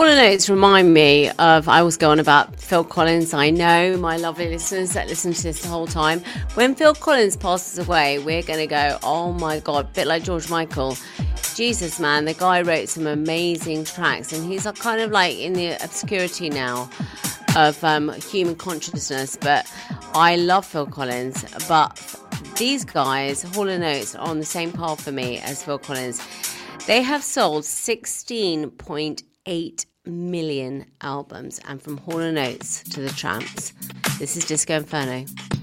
Notes remind me of, I always go on about Phil Collins. I know my lovely listeners that listen to this the whole time. When Phil Collins passes away, we're going to go, oh my God, a bit like George Michael. Jesus, man, the guy wrote some amazing tracks, and he's kind of like in the obscurity now of human consciousness. But I love Phil Collins, but these guys, Hall & Oates, are on the same path for me as Phil Collins. They have sold 16.8 million albums, and from Hall & Oates to the Tramps, this is Disco Inferno.